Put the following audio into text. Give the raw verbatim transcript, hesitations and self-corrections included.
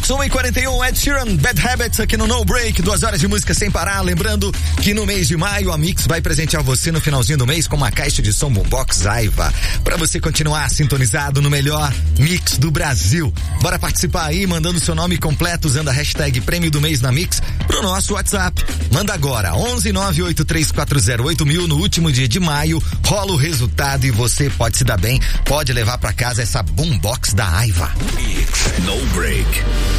Mix um e quarenta e um, Ed Sheeran, Bad Habits aqui no No Break, duas horas de música sem parar. Lembrando que no mês de maio a Mix vai presentear você no finalzinho do mês com uma caixa de som Boombox Aiva, pra você continuar sintonizado no melhor mix do Brasil. Bora participar aí, mandando seu nome completo usando a hashtag Prêmio do Mês na Mix pro nosso WhatsApp. Manda agora, onze nove oito três quatro zero oito mil. No último dia de maio rola o resultado e você pode se dar bem, pode levar pra casa essa Boombox da Aiva. Mix No Break.